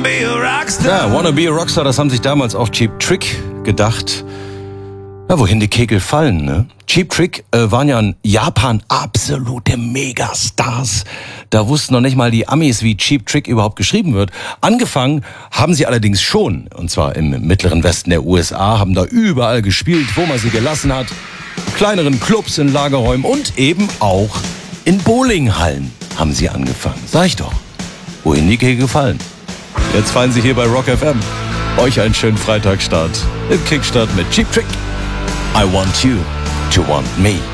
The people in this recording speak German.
be a rockstar. Ja, Wanna Be a Rockstar, das haben sich damals auch Cheap Trick gedacht. Ja, wohin die Kegel fallen, ne? Cheap Trick waren ja in Japan absolute Megastars. Da wussten noch nicht mal die Amis, wie Cheap Trick überhaupt geschrieben wird. Angefangen haben sie allerdings schon, und zwar im mittleren Westen der USA, haben da überall gespielt, wo man sie gelassen hat. Kleineren Clubs, in Lagerräumen und eben auch in Bowlinghallen haben sie angefangen. Sag ich doch, wohin die Kegel fallen. Jetzt fallen sie hier bei Rock FM. Euch einen schönen Freitagsstart im Kickstart mit Cheap Trick. I want you to want me.